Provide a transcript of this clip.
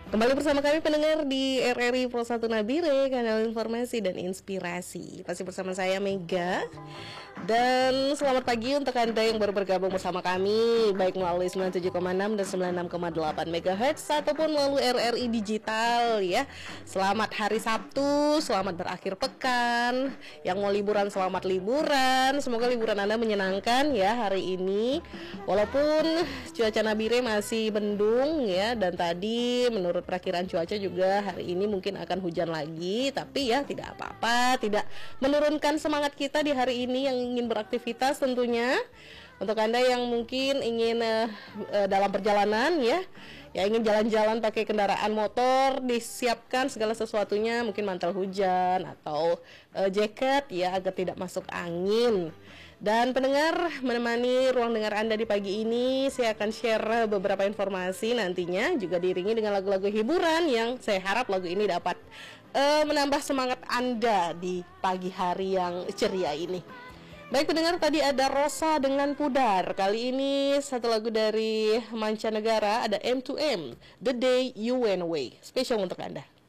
Kembali bersama kami pendengar di RRI Pro 1 Nabire, kanal informasi dan inspirasi. Masih bersama saya Mega. Dan selamat pagi untuk Anda yang baru bergabung bersama kami, baik melalui 97,6 dan 96,8 MHz ataupun melalui RRI Digital ya. Selamat hari Sabtu, selamat berakhir pekan. Yang mau liburan selamat liburan. Semoga liburan Anda menyenangkan ya hari ini. Walaupun cuaca Nabire masih mendung ya, dan tadi menurut perakiran cuaca juga hari ini mungkin akan hujan lagi, tapi ya tidak apa-apa, tidak menurunkan semangat kita di hari ini yang ingin beraktivitas tentunya. Untuk Anda yang mungkin ingin dalam perjalanan ya ingin jalan-jalan pakai kendaraan motor, disiapkan segala sesuatunya, mungkin mantel hujan atau jaket ya agar tidak masuk angin. Dan pendengar, menemani ruang dengar Anda di pagi ini, saya akan share beberapa informasi nantinya, juga diiringi dengan lagu-lagu hiburan yang saya harap lagu ini dapat menambah semangat Anda di pagi hari yang ceria ini. Baik pendengar, tadi ada Rosa dengan Pudar. Kali ini satu lagu dari mancanegara, ada M2M, The Day You Went Away. Spesial untuk Anda.